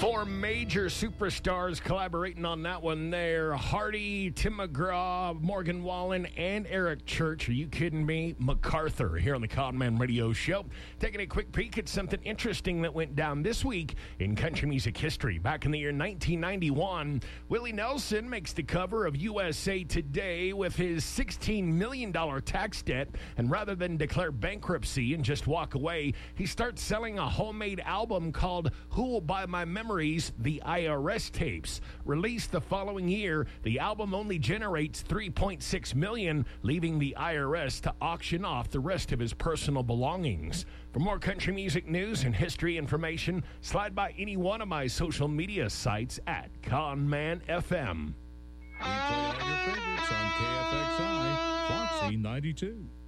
Four major superstars collaborating on that one there. Hardy, Tim McGraw, Morgan Wallen, and Eric Church. Are you kidding me? MacArthur here on the Conman Radio Show. Taking a quick peek at something interesting that went down this week in country music history. Back in the year 1991, Willie Nelson makes the cover of USA Today with his $16 million tax debt. And rather than declare bankruptcy and just walk away, he starts selling a homemade album called Who Will Buy My Memories? The IRS tapes. Released the following year, the album only generates $3.6 million, leaving the IRS to auction off the rest of his personal belongings. For more country music news and history information, slide by any one of my social media sites at Conman FM. We play all your favorites on KFXI, Foxy 92.